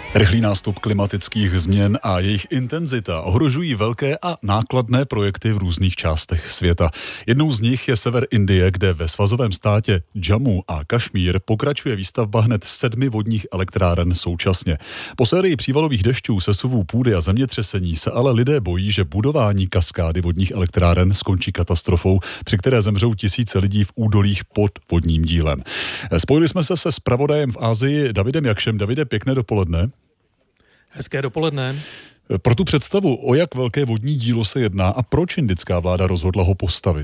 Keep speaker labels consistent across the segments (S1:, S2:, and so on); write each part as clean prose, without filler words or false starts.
S1: Rychlý nástup klimatických změn a jejich intenzita ohrožují velké a nákladné projekty v různých částech světa. Jednou z nich je sever Indie, kde ve svazovém státě Jammu a Kašmír pokračuje výstavba hned 7 vodních elektráren současně. Po sérii přívalových dešťů, sesuvů půdy a zemětřesení se ale lidé bojí, že budování kaskády vodních elektráren skončí katastrofou, při které zemřou tisíce lidí v údolích pod vodním dílem. Spojili jsme se zpravodajem v Asii Davidem Jakšem. Davide, pěkné dopoledne.
S2: Hezké dopoledne.
S1: Pro tu představu, o jak velké vodní dílo se jedná a proč indická vláda rozhodla ho postavit?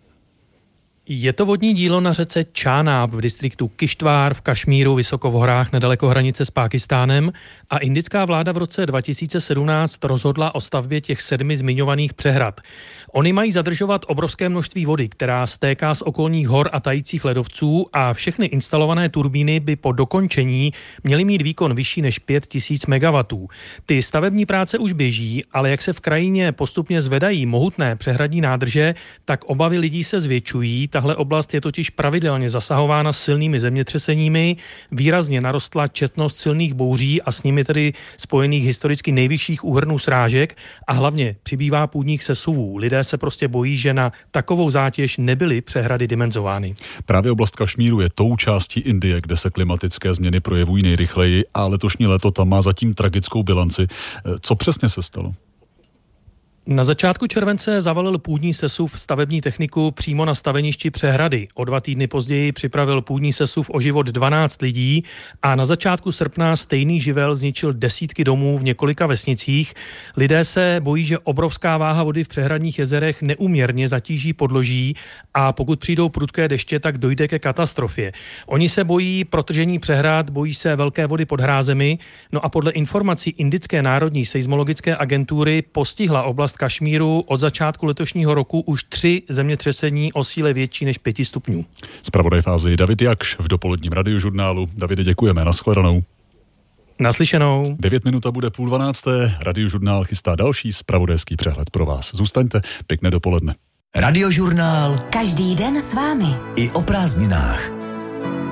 S2: Je to vodní dílo na řece Čánáb v distriktu Kištvár v Kašmíru, vysoko v horách nedaleko hranice s Pákistánem, a indická vláda v roce 2017 rozhodla o stavbě těch 7 zmiňovaných přehrad. Oni mají zadržovat obrovské množství vody, která stéká z okolních hor a tajících ledovců, a všechny instalované turbíny by po dokončení měly mít výkon vyšší než 5000 MW. Ty stavební práce už běží, ale jak se v krajině postupně zvedají mohutné přehradní nádrže, tak obavy lidí se zvětšují. Tahle oblast je totiž pravidelně zasahována silnými zemětřeseními, výrazně narostla četnost silných bouří a s nimi tedy spojených historicky nejvyšších úhrnů srážek a hlavně přibývá půdních sesuvů. Lidé se prostě bojí, že na takovou zátěž nebyly přehrady dimenzovány.
S1: Právě oblast Kašmíru je tou částí Indie, kde se klimatické změny projevují nejrychleji, a letošní léto tam má zatím tragickou bilanci. Co přesně se stalo?
S2: Na začátku července zavalil půdní sesuv stavební techniku přímo na staveništi přehrady. O 2 týdny později připravil půdní sesuv o život 12 lidí a na začátku srpna stejný živel zničil desítky domů v několika vesnicích. Lidé se bojí, že obrovská váha vody v přehradních jezerech neúměrně zatíží podloží a pokud přijdou prudké deště, tak dojde ke katastrofě. Oni se bojí protržení přehrad, bojí se velké vody pod hrázemi. No a podle informací Indické národní seismologické agentury postihla oblast Kašmíru od začátku letošního roku už 3 zemětřesení o síle větší než 5 stupňů.
S1: Zpravodaj v Asii David Jakš v dopoledním radiožurnálu. Davide, děkujeme, nashledanou.
S2: Naslyšenou.
S1: 9 minut a bude 11:30. Radiožurnál chystá další zpravodajský přehled pro vás. Zůstaňte, pěkné dopoledne.
S3: Radiožurnál.
S4: Každý den s vámi.
S3: I o prázdninách.